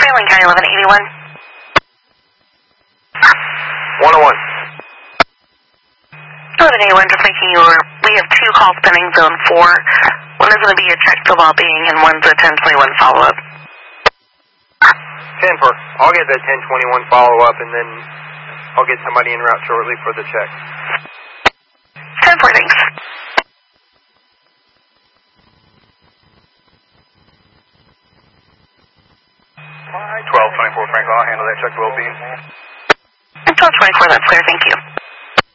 Franklin County 1181. 101. 1181, just making you aware. We have 2 calls pending zone 4. One is going to be a check to well-being, and one's a 1021 follow-up. 10-4. I'll get that 1021 follow-up, and then I'll get somebody en route shortly for the check. 10-4, thanks. 1224 Franklin, I'll handle that check to well-being. 1224, that's clear, thank you.